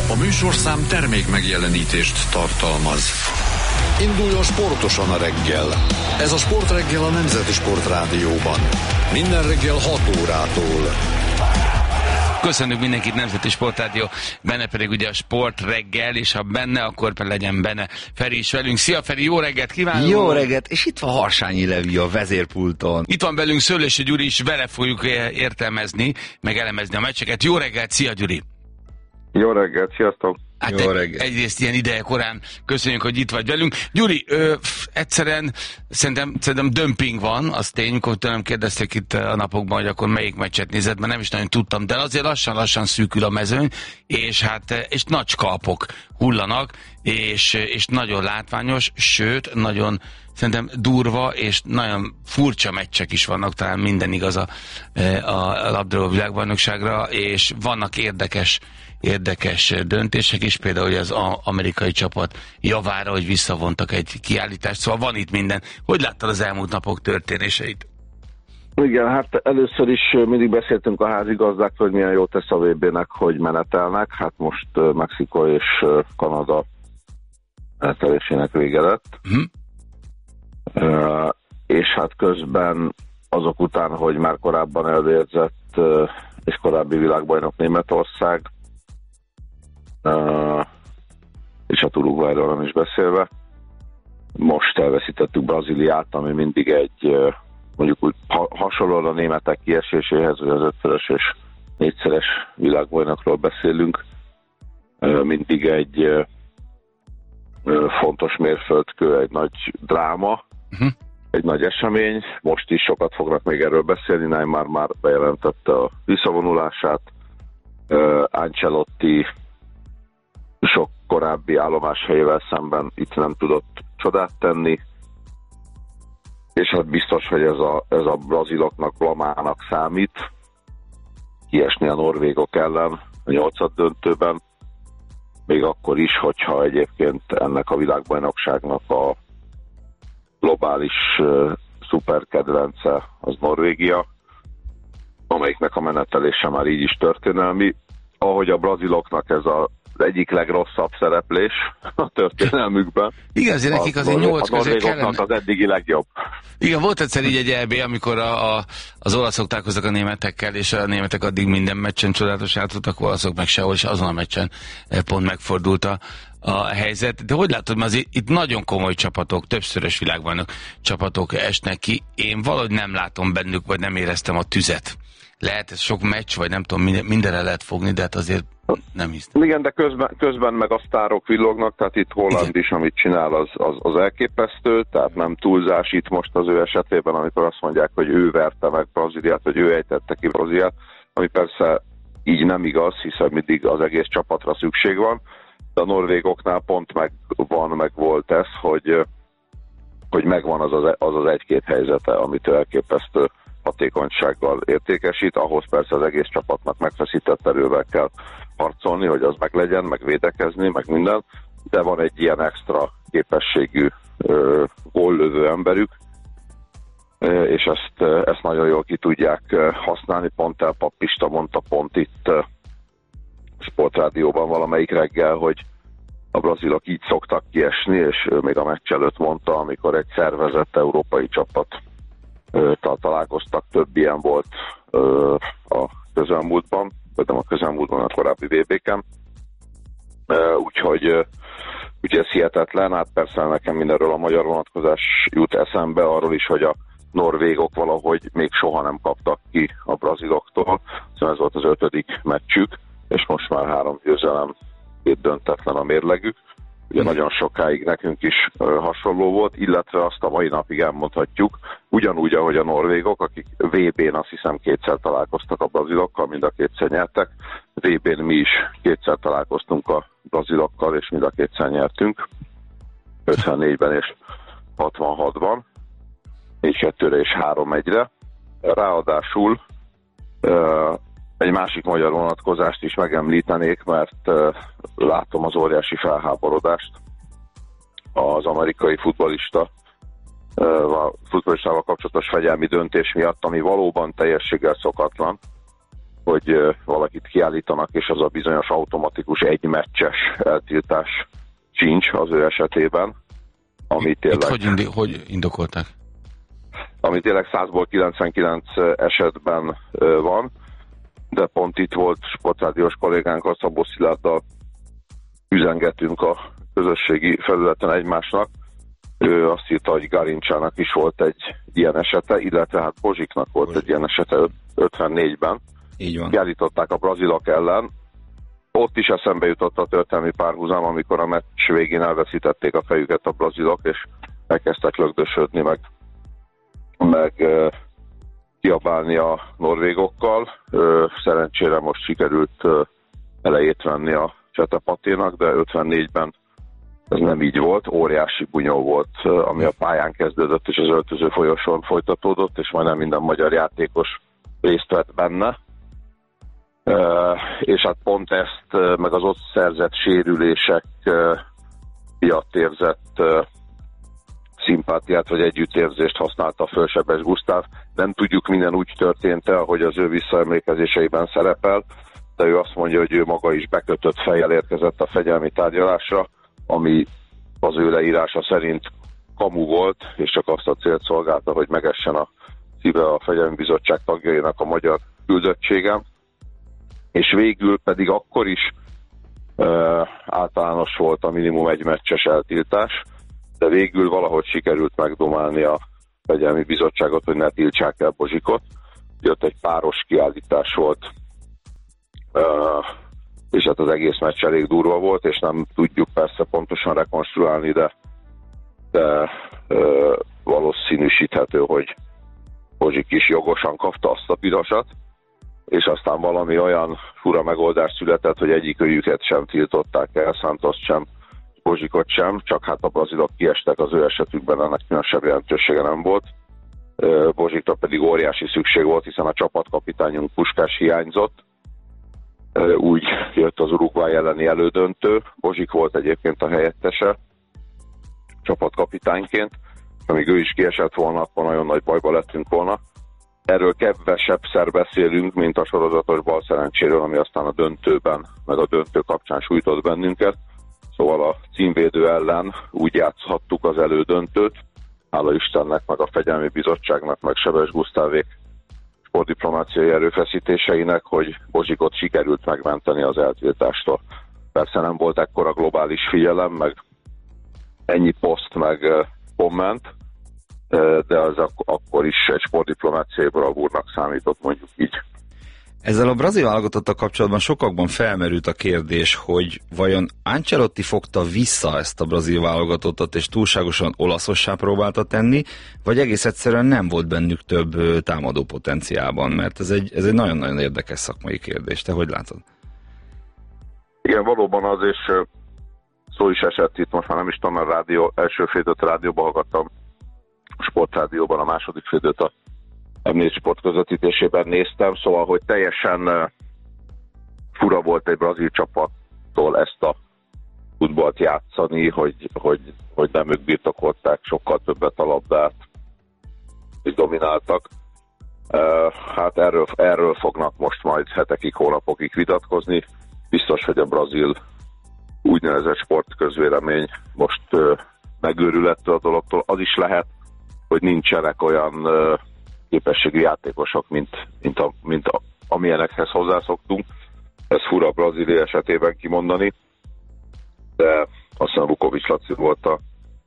A műsorszám termék megjelenítést tartalmaz. Induljon sportosan a reggel. Ez a Sportreggel a Nemzeti Sportrádióban. Minden reggel 6 órától. Köszönjük mindenkit, Nemzeti Sportrádió, benne pedig ugye a Sportreggel, és ha benne, akkor legyen benne Feri is velünk. Szia Feri, jó reggelt kívánunk! Jó reggelt, és itt van Harsányi Levi a vezérpulton. Itt van velünk Szőlősi Gyuri is, vele fogjuk értelmezni, meg elemezni a meccseket. Jó reggelt, szia Gyuri! Jó reggelt, sziasztok! Hát Jó reggelt. Egyrészt ilyen ideje korán köszönjük, hogy itt vagy velünk. Gyuri, egyszerűen szerintem dömping van, az tény, hogy nem kérdeztek itt a napokban, hogy akkor melyik meccset nézed, mert nem is nagyon tudtam, de azért lassan szűkül a mezőny, és nagy skalpok hullanak, és nagyon látványos, sőt, nagyon szerintem durva, és nagyon furcsa meccsek is vannak, talán minden igaz a labdarúgó világbajnokságra, és vannak érdekes döntések is, például hogy az amerikai csapat javára, hogy visszavontak egy kiállítást, szóval van itt minden. Hogy láttad az elmúlt napok történéseit? Igen, hát először is mindig beszéltünk a házigazdáktól, hogy milyen jót tesz a VB-nek, hogy menetelnek. Hát most Mexikó és Kanada menetelésének vége lett. És hát közben azok után, hogy már korábban elvérzett és korábbi világbajnok Németország, és a Uruguayról nem is beszélve, most elveszítettük Brazíliát, ami mindig egy, mondjuk úgy hasonlóan a németek kieséséhez, hogy az 5-szörös és 4-szeres világbajnokról beszélünk, mindig egy fontos mérföldkő, egy nagy dráma, egy nagy esemény. Most is sokat fognak még erről beszélni, Neymar már bejelentette a visszavonulását, Ancelotti sok korábbi állomáshelyével szemben itt nem tudott csodát tenni, és hát biztos, hogy ez a braziloknak blamának számít, kiesni a norvégok ellen a 8. döntőben, még akkor is, hogyha egyébként ennek a világbajnokságnak a globális szuperkedvence az Norvégia, amelyiknek a menetelése már így is történelmi. Ahogy a braziloknak ez az egyik legrosszabb szereplés a történelmükben. Igen, azért nekik azért 8 közé kellene. Az eddigi legjobb. Igen, volt egyszer így egy EB, amikor az olaszok találkoztak a németekkel, és a németek addig minden meccsen csodálatos játszottak, olaszok meg sehol, és azon a meccsen pont megfordult a helyzet. De hogy látod, mert itt nagyon komoly csapatok, többszörös világbajnok csapatok esnek ki. Én valahogy nem látom bennük, vagy nem éreztem a tüzet. Lehet ez sok meccs, vagy nem tudom, mindenre lehet fogni, de hát azért nem hiszem. Igen, de közben meg a sztárok villognak, tehát itt Holland is, amit csinál, az elképesztő, tehát nem túlzás itt most az ő esetében, amikor azt mondják, hogy ő verte meg Brazíliát, vagy ő ejtette ki Brazíliát, ami persze így nem igaz, hiszen mindig az egész csapatra szükség van, de a norvégoknál pont meg volt ez, hogy megvan az egy-két helyzete, amit elképesztő hatékonysággal értékesít, ahhoz persze az egész csapatnak megfeszített erővel kell harcolni, hogy az meglegyen, meg védekezni, meg minden, de van egy ilyen extra képességű góllövő emberük, és ezt nagyon jól ki tudják használni. Pont Pista mondta pont itt Sportrádióban valamelyik reggel, hogy a brazilok így szoktak kiesni, és ő még a meccs előtt mondta, amikor egy szervezett európai csapat találkoztak, több ilyen volt a közelmúltban, vagy nem a közelmúltban, a korábbi VB-ken. Úgyhogy ez hihetetlen, hát persze nekem mindenről a magyar vonatkozás jut eszembe, arról is, hogy a norvégok valahogy még soha nem kaptak ki a braziloktól, szóval ez volt az 5. meccsük, és most már 3 győzelem, 2 döntetlen a mérlegük. Ugye nagyon sokáig nekünk is hasonló volt, illetve azt a mai napig elmondhatjuk, ugyanúgy, ahogy a norvégok, akik VB-n azt hiszem 2-szer találkoztak a brazilokkal, mind a 2-szer nyertek. VB-n mi is 2-szer találkoztunk a brazilokkal, és mind a 2-szer nyertünk. 54-ben és 66-ban. 4-2-re és 3-1-re. Ráadásul egy másik magyar vonatkozást is megemlítenék, mert látom az óriási felháborodást az amerikai futballistával kapcsolatos fegyelmi döntés miatt, ami valóban teljességgel szokatlan. valakit kiállítanak, és az a bizonyos automatikus egymeccses eltiltás sincs az ő esetében, ami tényleg... Itt hogy indokolták? Ami tényleg 100-ból 99 esetben van, de pont itt volt sportrádiós kollégánkkal, Szabó Szilárddal üzengetünk a közösségi felületen egymásnak. Ő azt írta, hogy Garincsának is volt egy ilyen esete, illetve hát Bozsiknak volt egy ilyen esete 54-ben. Így van. Kiállították a brazilok ellen. Ott is eszembe jutott a történelmi párhuzam, amikor a meccs végén elveszítették a fejüket a brazilok, és elkezdtek lögdösödni, meg kiabálni a norvégokkal. Szerencsére most sikerült elejét venni a Csetepaténak, de 54-ben ez nem így volt. Óriási bunyó volt, ami a pályán kezdődött, és az öltöző folyosón folytatódott, és majdnem minden magyar játékos részt vett benne. És hát pont ezt, meg az ott szerzett sérülések miatt érzett szimpátiát vagy együttérzést használta föl Sebes Gusztáv. Nem tudjuk, minden úgy történt-e, ahogy az ő visszaemlékezéseiben szerepel, de ő azt mondja, hogy ő maga is bekötött fejjel érkezett a fegyelmi tárgyalásra, ami az ő leírása szerint kamu volt, és csak azt a célt szolgálta, hogy megessen a szíve a Fegyelmi Bizottság tagjainak a magyar küldöttségem. És végül pedig akkor is általános volt a minimum egy meccses eltiltás, de végül valahogy sikerült megdomálni a Fegyelmi Bizottságot, hogy ne tiltsák el Bozsikot. Jött egy páros kiállítás volt, és hát az egész meccs elég durva volt, és nem tudjuk persze pontosan rekonstruálni, de valószínűsíthető, hogy Bozsik is jogosan kapta azt a pirosat, és aztán valami olyan fura megoldás született, hogy egyikőjüket sem tiltották el, Santoszt sem, Bozsikot sem, csak hát a brazilok kiestek, az ő esetükben ennek különösebb jelentősége nem volt. Bozsikra pedig óriási szükség volt, hiszen a csapatkapitányunk Puskás hiányzott. Úgy jött az Uruguay elleni elődöntő. Bozsik volt egyébként a helyettese csapatkapitányként. Amíg ő is kiesett volna, akkor nagyon nagy bajba lettünk volna. Erről kevesebbszer beszélünk, mint a sorozatos balszerencséről, ami aztán a döntőben, meg a döntő kapcsán sújtott bennünket. Szóval a címvédő ellen úgy játszhattuk az elődöntőt, hála Istennek, meg a Fegyelmi Bizottságnak, meg Sebes Gusztávék sportdiplomáciai erőfeszítéseinek, hogy Bozsikot sikerült megmenteni az eltiltástól. Persze nem volt ekkora globális figyelem, meg ennyi poszt, meg komment, de az akkor is egy sportdiplomáciai bravúrnak számított, mondjuk így. Ezzel a brazil válogatottal kapcsolatban sokakban felmerült a kérdés, hogy vajon Ancelotti fogta vissza ezt a brazil válogatottat, és túlságosan olaszossá próbálta tenni, vagy egész egyszerűen nem volt bennük több támadó potenciálban, mert ez egy nagyon-nagyon érdekes szakmai kérdés. Te hogy látod? Igen, valóban az, és szó is esett itt, most már nem is tudom, a rádió, első félidőt a rádióban hallgattam, a Sportrádióban, a második félidőt a M4 Sport közvetítésében néztem, szóval, hogy teljesen fura volt egy brazil csapattól ezt a futballt játszani, hogy nem ők birtokolták sokkal többet a labdát, és domináltak. Hát erről fognak most majd hetekig, hónapokig vitatkozni. Biztos, hogy a brazil úgynevezett sportközvélemény most megőrül ettől a dologtól. Az is lehet, hogy nincsenek olyan képességű játékosok, mint amilyenekhez hozzászoktunk. Ez fura Brazília esetében kimondani, de aztán Vukovics Laci volt a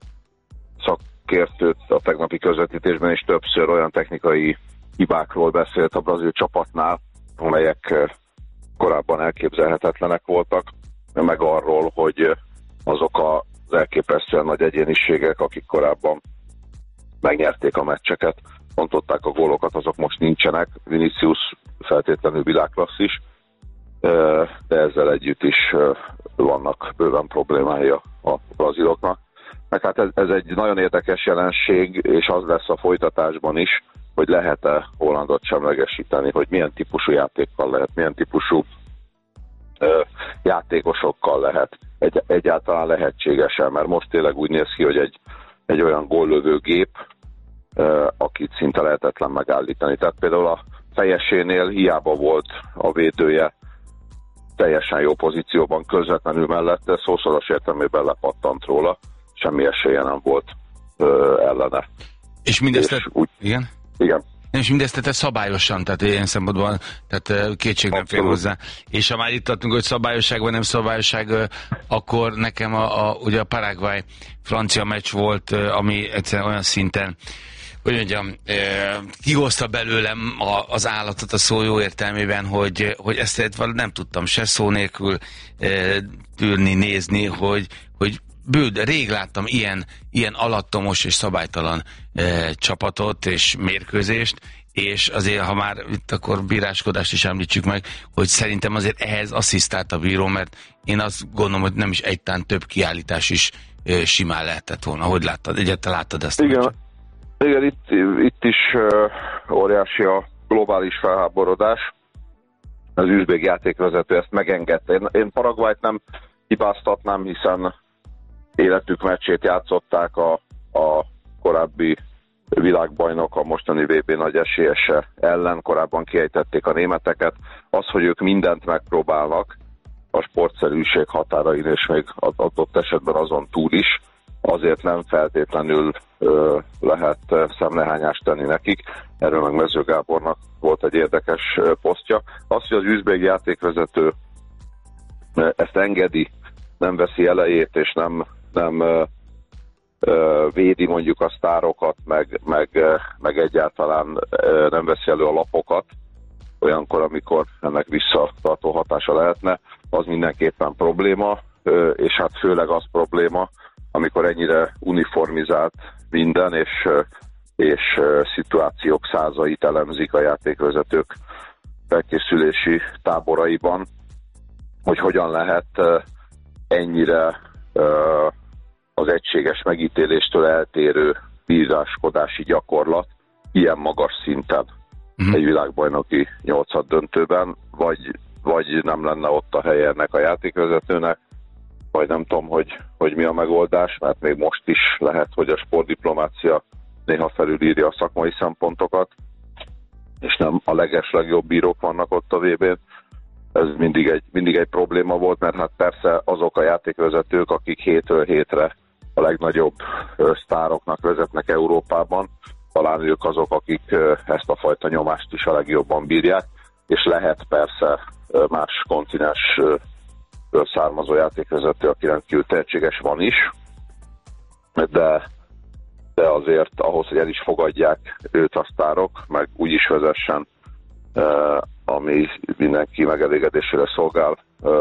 szakértő a tegnapi közvetítésben, és többször olyan technikai hibákról beszélt a brazil csapatnál, amelyek korábban elképzelhetetlenek voltak, meg arról, hogy azok az elképesztően nagy egyéniségek, akik korábban megnyerték a meccseket, pontották a gólokat, azok most nincsenek. Vinicius feltétlenül világklasszis, de ezzel együtt is vannak bőven problémája a braziloknak. Meg hát ez egy nagyon érdekes jelenség, és az lesz a folytatásban is, hogy lehet-e Hollandot semlegesíteni, hogy milyen típusú játékkal lehet, milyen típusú játékosokkal lehet. Egyáltalán lehetséges-e, mert most tényleg úgy néz ki, hogy egy olyan góllövő gép, akit szinte lehetetlen megállítani. Tehát például a fejesénél hiába volt a védője teljesen jó pozícióban, közvetlenül mellette, szószoros értelmében lepattant róla, semmi esélye nem volt ellene. És mindezt igen? Igen. És mindezt te szabályosan, tehát ilyen szempontból, tehát kétség nem fér hozzá. És ha már itt adtunk, hogy szabályosság vagy nem szabályosság, akkor nekem ugye a Paraguay-francia meccs volt, ami egyszerűen olyan szinten, hogy mondjam, kihozta belőlem az állatot a szó jó értelmében, hogy ezt nem tudtam se szó nélkül tűrni, nézni, hogy rég láttam ilyen alattomos és szabálytalan csapatot és mérkőzést, és azért, ha már itt akkor bíráskodást is említsük meg, hogy szerintem azért ehhez asszisztált a bíró, mert én azt gondolom, hogy nem is egytán több kiállítás is simán lehetett volna. Hogy láttad? Egyáltalán láttad ezt? Igen, itt is óriási a globális felháborodás. Az üzbég játékvezető ezt megengedte. Én Paraguayt nem hibáztatnám, hiszen életük meccsét játszották a korábbi világbajnok, a mostani VB nagy esélyese ellen, korábban kiejtették a németeket. Az, hogy ők mindent megpróbálnak a sportszerűség határain, és még adott esetben azon túl is, azért nem feltétlenül lehet szemlehányást tenni nekik. Erről meg Mező Gábornak volt egy érdekes posztja. Az, hogy az üzbég játékvezető ezt engedi, nem veszi elejét, és nem védi mondjuk a sztárokat, meg egyáltalán nem veszi elő a lapokat, olyankor, amikor ennek visszatartó hatása lehetne, az mindenképpen probléma, és hát főleg az probléma, amikor ennyire uniformizált minden, és szituációk százait elemzik a játékvezetők felkészülési táboraiban, hogy hogyan lehet ennyire az egységes megítéléstől eltérő bíráskodási gyakorlat ilyen magas szinten egy világbajnoki nyolcaddöntőben, vagy nem lenne ott a helye ennek a játékvezetőnek, vagy nem tudom, hogy mi a megoldás, mert még most is lehet, hogy a sportdiplomácia néha felülírja a szakmai szempontokat, és nem a legeslegjobb bírók vannak ott a VB-n. Ez mindig egy probléma volt, mert hát persze azok a játékvezetők, akik hétről hétre a legnagyobb sztároknak vezetnek Európában, talán ők azok, akik ezt a fajta nyomást is a legjobban bírják, és lehet persze más kontinensről származó játékvezető, aki rendkívül tehetséges, van is, de azért ahhoz, hogy el is fogadják őt a sztárok, meg úgy is vezessen, ami mindenki megelégedésére szolgál,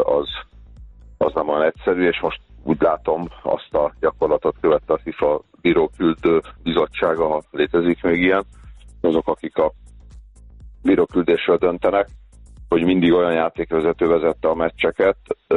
az nem olyan egyszerű, és most úgy látom, azt a gyakorlatot követte a FIFA bíróküldő bizottsága, ha létezik még ilyen, azok, akik a bíróküldésről döntenek, hogy mindig olyan játékvezető vezette a meccseket,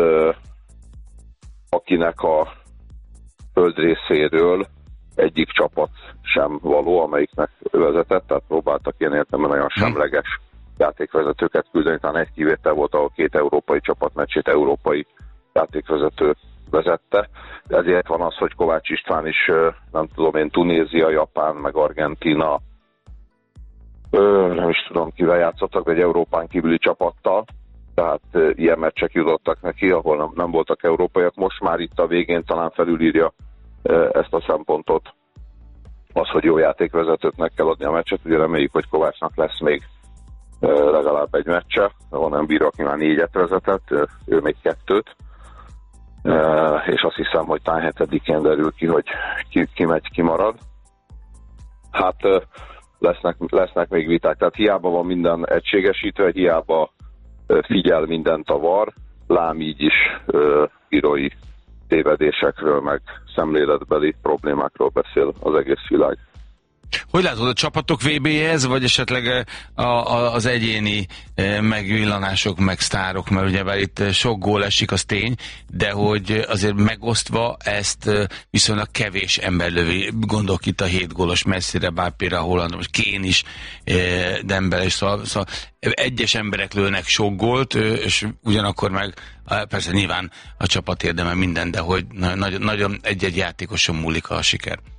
akinek a földrészéről egyik csapat sem való, amelyiknek vezetett, tehát próbáltak ilyen értelemben nagyon semleges játékvezetőket küldeni, talán egy kivétel volt, ahol 2 európai csapatmeccsét európai játékvezető vezette. Ezért van az, hogy Kovács István is, nem tudom én, Tunézia, Japán, meg Argentína, nem is tudom kivel játszottak, de egy Európán kívüli csapattal, tehát ilyen meccsek jutottak neki, ahol nem voltak európaiak. Most már itt a végén talán felülírja ezt a szempontot, az, hogy jó játékvezetőknek kell adni a meccset. Ugye reméljük, hogy Kovácsnak lesz még legalább egy meccse, van olyan bíró, aki már 4-et vezetett, ő még 2-t, és azt hiszem, hogy talán 7-én derül ki, hogy ki megy, ki marad. Hát lesznek még viták, tehát hiába van minden egységesítve, hiába figyel mindent a VAR, lám így is bírói tévedésekről, meg szemléletbeli problémákról beszél az egész világ. Hogy látod, a csapatok VB-hez, vagy esetleg az egyéni megvillanások, meg sztárok, mert ugye itt sok gól esik, az tény, de hogy azért megosztva ezt viszonylag kevés ember lövi. Gondolok itt a 7 gólos Messire, Mbappére, Hollandra, most Kane is, Dembele is, szóval egyes emberek lőnek sok gólt, és ugyanakkor meg persze nyilván a csapat érdemel minden, de hogy nagyon egy-egy játékoson múlik a siker.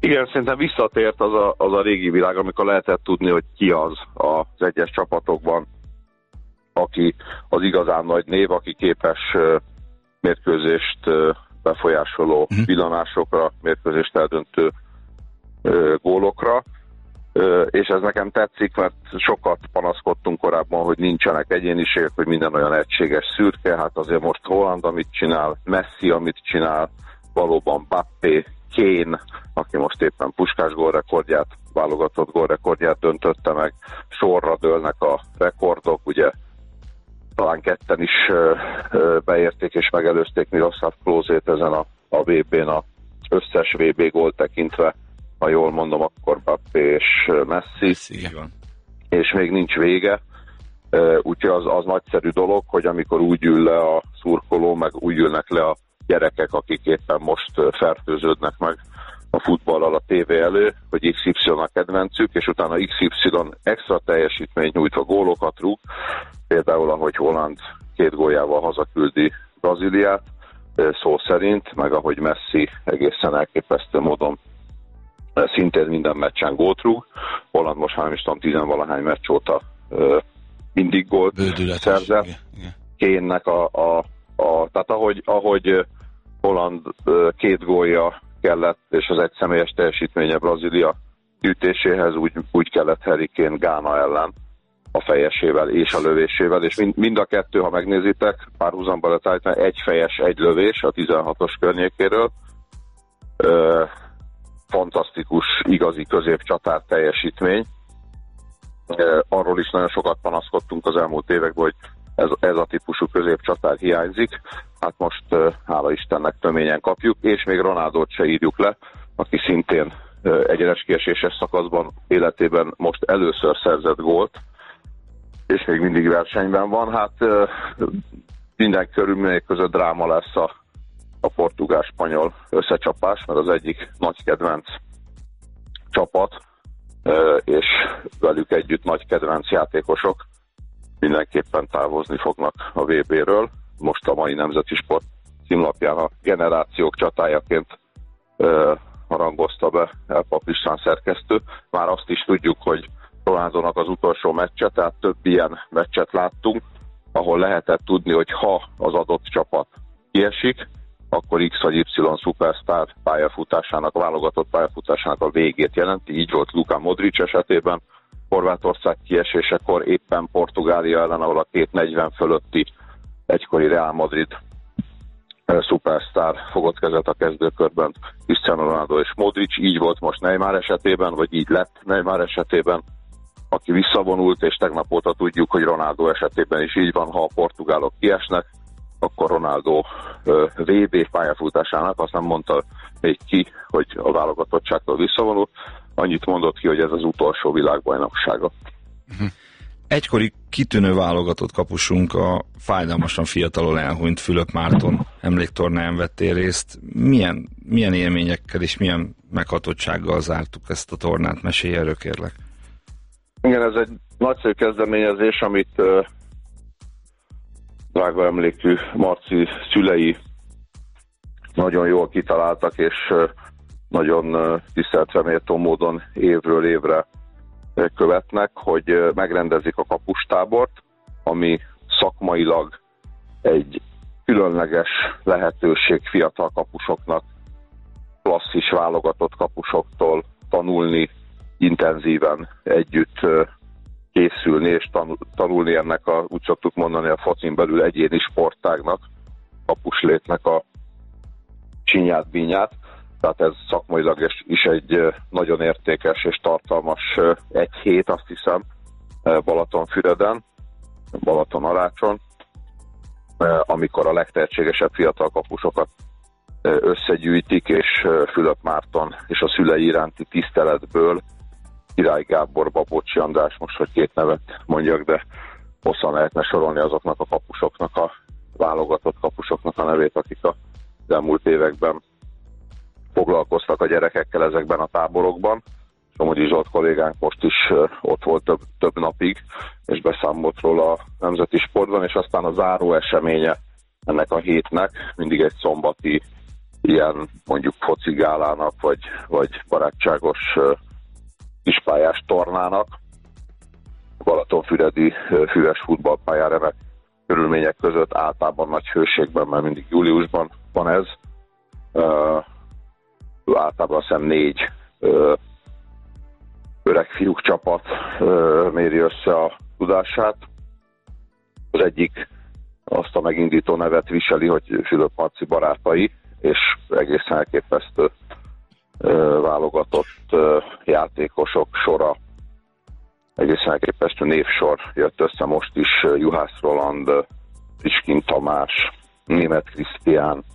Igen, szerintem visszatért az a régi világ, amikor lehetett tudni, hogy ki az egyes csapatokban, aki az igazán nagy név, aki képes mérkőzést befolyásoló villanásokra, mérkőzést eldöntő gólokra. És ez nekem tetszik, mert sokat panaszkodtunk korábban, hogy nincsenek egyéniségek, hogy minden olyan egységes szürke, hát azért most Haaland amit csinál, Messi amit csinál, valóban Mbappé, Kane, aki most éppen Puskás gólrekordját, válogatott gólrekordját döntötte meg, sorra dőlnek a rekordok, ugye talán ketten is beérték és megelőzték Miroslav Klózét ezen a VB-n, az összes VB gólt tekintve, ha jól mondom, akkor Mbappé és Messi, és még nincs vége, úgyhogy az nagyszerű dolog, hogy amikor úgy ül le a szurkoló, meg úgy ülnek le a gyerekek, akik éppen most fertőződnek meg a futballal a tévé elő, hogy XY a kedvencük, és utána XY extra teljesítményt nyújtva gólokat rúg, például ahogy Haaland 2 góljával hazaküldi Brazíliát, szó szerint, meg ahogy Messi egészen elképesztő módon szintén minden meccsen gólt rúg. Haaland most már nem is tudom, 10-valahány meccs óta mindig gólt szerzett. Kane-nek tehát ahogy Haaland 2 gólja kellett, és az egy személyes teljesítménye Brazília ütéséhez, úgy kellett Harry Kane Gána ellen a fejesével és a lövésével, és mind a kettő, ha megnézitek, párhuzamba lett állítani, egy fejes, egy lövés a 16-os környékéről. Fantasztikus, igazi középcsatár teljesítmény. Arról is nagyon sokat panaszkodtunk az elmúlt években, hogy ez a típusú középcsatár hiányzik. Hát most hála Istennek töményen kapjuk, és még Ronaldót se írjuk le, aki szintén egyenes kieséses szakaszban életében most először szerzett gólt, és még mindig versenyben van. Hát minden körülmények között dráma lesz a portugál-spanyol összecsapás, mert az egyik nagy kedvenc csapat, és velük együtt nagy kedvenc játékosok mindenképpen távozni fognak a VB-ről. Most a mai Nemzeti Sport címlapján a generációk csatájaként harangozta be Elpap István szerkesztő. Már azt is tudjuk, hogy Ronaldónak az utolsó meccse, tehát több ilyen meccset láttunk, ahol lehetett tudni, hogy ha az adott csapat kiesik, akkor X vagy Y szupersztár pályafutásának, válogatott pályafutásának a végét jelenti. Így volt Luka Modric esetében, Horvátország kiesésekor éppen Portugália ellen, ahol a 240 fölötti egykori Real Madrid szupersztár fogott kezet a kezdőkörben, Cristiano Ronaldo és Modric. Így volt most Neymar esetében, vagy így lett Neymar esetében, aki visszavonult, és tegnap óta tudjuk, hogy Ronaldo esetében is így van, ha a portugálok kiesnek, akkor Ronaldo VB pályafutásának, azt nem mondta még ki, hogy a válogatottságtól visszavonul, annyit mondott ki, hogy ez az utolsó világbajnoksága. Egykori kitűnő válogatott kapusunk, a fájdalmasan fiatalon elhunyt Fülöp Márton emléktornáján vettél részt. Milyen élményekkel és milyen meghatottsággal zártuk ezt a tornát? Mesélj erről, kérlek. Igen, ez egy nagyszerű kezdeményezés, amit drága emlékű Marci szülei nagyon jól kitaláltak, és nagyon tiszteletre méltó módon évről évre követnek, hogy megrendezik a kapustábort, ami szakmailag egy különleges lehetőség fiatal kapusoknak, klasszis válogatott kapusoktól tanulni, intenzíven együtt készülni, és tanulni ennek úgy szoktuk mondani a focin belül egyéni sportágnak, kapuslétnek a csinyát, bínyát. Tehát ez szakmailag is egy nagyon értékes és tartalmas egy hét, azt hiszem, Balatonfüreden, Balatonarácson, amikor a legtehetségesebb fiatal kapusokat összegyűjtik, és Fülöp Márton és a szülei iránti tiszteletből Király Gábor, Babocsi András, most hogy 2 nevet mondjak, de hosszan lehetne sorolni azoknak a kapusoknak, a válogatott kapusoknak a nevét, akik az elmúlt években foglalkoztak a gyerekekkel ezekben a táborokban. Somogyi Zsolt kollégánk most is ott volt több napig, és beszámolt róla a Nemzeti Sportban, és aztán a záró eseménye ennek a hétnek mindig egy szombati ilyen mondjuk focigálának, vagy barátságos kispályás tornának. Balatonfüredi füves futballpályán remek körülmények között, általában nagy hőségben, mert mindig júliusban van ez. Általában azt hiszem 4 öreg fiúk csapat méri össze a tudását. Az egyik azt a megindító nevet viseli, hogy Fülöp Marci barátai, és egészen elképesztő válogatott játékosok sora, egészen elképesztő névsor jött össze most is. Juhász Roland, Iskin Tamás, Németh Krisztián,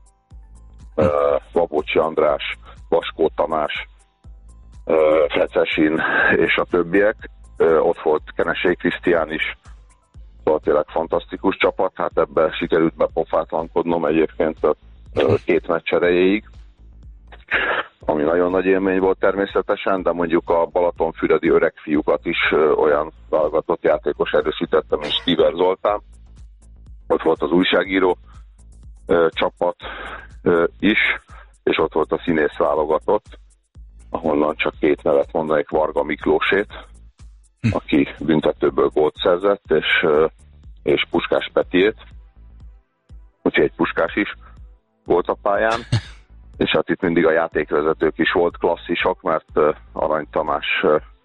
Babocsi András, Vaskó Tamás, Fecesin és a többiek. Ott volt Kenesei Krisztián is, szóval tényleg fantasztikus csapat. Hát ebben sikerült bepofátlankodnom egyébként 2 meccs erejéig, ami nagyon nagy élmény volt természetesen, de mondjuk a balatonfüredi öreg fiúkat is olyan válogatott játékos erősítette, mint Stiver Zoltán. Ott volt az újságíró csapat is, és ott volt a színész válogatott, ahonnan csak 2 nevet mondanék, Varga Miklósét, aki büntetőből gólt szerzett, és Puskás Petiét, úgyhogy egy Puskás is volt a pályán, és hát itt mindig a játékvezetők is volt klasszisok, mert Arany Tamás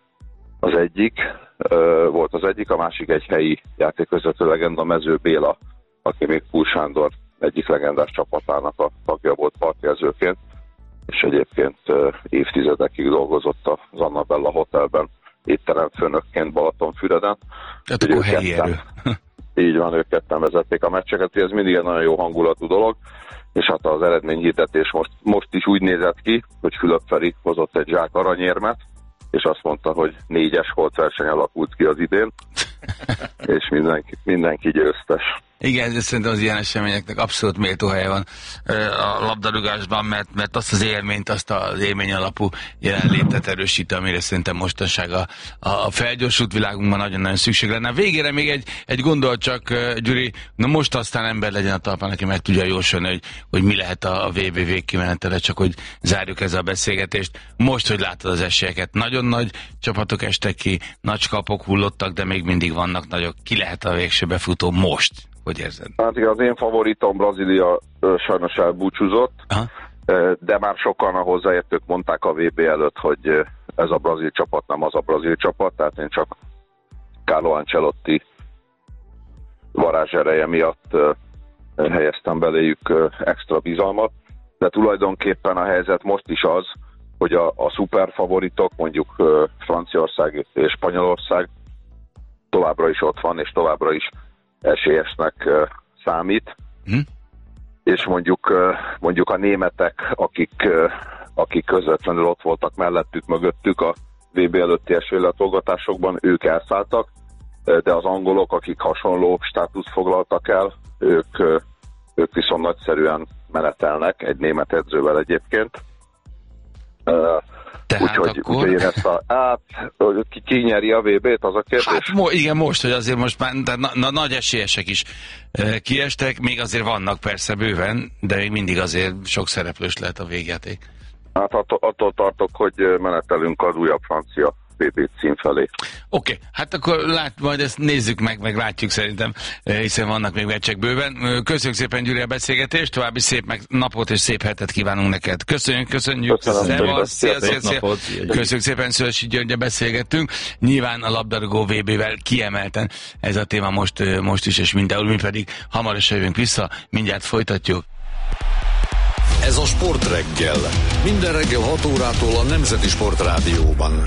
volt az egyik, a másik egy helyi játékvezető legenda, Mező Béla, aki még Púl Sándor egyik legendás csapatának a tagja volt partjelzőként, és egyébként évtizedekig dolgozott az Annabella Hotelben étteremfőnökként Balatonfüreden. Tehát akkor helyi erő. Így van, ők ketten vezették a meccseket, hogy ez mindig egy nagyon jó hangulatú dolog, és hát az eredményhirdetés most is úgy nézett ki, hogy Fülöp Feri hozott egy zsák aranyérmet, és azt mondta, hogy 4-es holtverseny alakult ki az idén, és mindenki győztes. Igen, de szerintem az ilyen eseményeknek abszolút méltó helye van a labdarúgásban, mert azt az élményt, azt az élmény alapú jelenlétet erősít, amire szerintem mostanság a felgyorsult világunkban nagyon-nagyon szükség lenne. Végére még egy gondolat csak, Gyuri, na most aztán ember legyen a talpán, aki meg tudja jósolni, hogy mi lehet a VB végkimenetele, csak hogy zárjuk ezzel a beszélgetést. Most, hogy látod az esélyeket, nagyon nagy csapatok estek ki, nagy kapok hullottak, de még mindig vannak nagyok. Ki lehet a végső befutó most? Hogy érzed? Hát igen, az én favoritom Brazília sajnos elbúcsúzott, de már sokan a hozzáértők mondták a VB előtt, hogy ez a brazil csapat nem az a brazil csapat, tehát én csak Carlo Ancelotti varázsereje miatt helyeztem beléjük extra bizalmat, de tulajdonképpen a helyzet most is az, hogy a szuperfavoritok, mondjuk Franciaország és Spanyolország továbbra is ott van, és továbbra is esélyesnek számít, és mondjuk a németek, akik közvetlenül ott voltak mellettük, mögöttük a VB előtti esélylatolgatásokban, ők elszálltak, de az angolok, akik hasonló státuszt foglaltak el, ők viszont nagyszerűen menetelnek, egy német edzővel egyébként. Úgyhogy én ezt ki nyeri a VB-t, az a kérdés? Hát igen, most, hogy azért most már nagy esélyesek is kiestek, még azért vannak persze bőven, de még mindig azért sok szereplős lehet a végjáték. Hát attól tartok, hogy menetelünk az újabb francia VB cím felé. Oké, hát akkor majd ezt nézzük meg látjuk szerintem, hiszen vannak még meccsek bőven. Köszönjük szépen, Gyuri, a beszélgetést, további szép napot és szép hetet kívánunk neked. Köszönjük. Szia. Köszönjük szépen, Szőlősi Györggyel beszélgettünk. Nyilván a labdarúgó VB-vel kiemelten ez a téma most is, és mindenhol, mi pedig hamarosan jövünk vissza, mindjárt folytatjuk. Ez a Sportreggel. Minden reggel 6 órától a Nemzeti Sportrádióban.